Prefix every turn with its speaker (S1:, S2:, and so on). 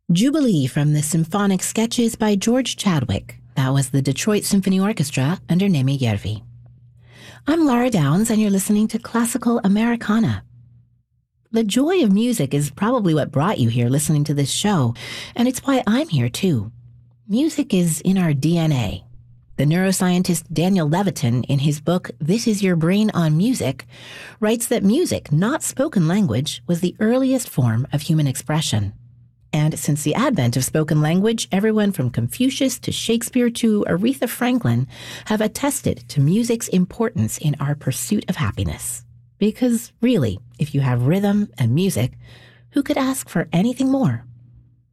S1: Jubilee from the Symphonic Sketches by George Chadwick. That was the Detroit Symphony Orchestra under Nemi Järvi. I'm Lara Downs, and you're listening to Classical Americana. The joy of music is probably what brought you here listening to this show, and it's why I'm here too. Music is in our DNA. The neuroscientist Daniel Levitin, in his book This Is Your Brain on Music, writes that music, not spoken language, was the earliest form of human expression. And since the advent of spoken language, everyone from Confucius to Shakespeare to Aretha Franklin have attested to music's importance in our pursuit of happiness. Because really, if you have rhythm and music, who could ask for anything more?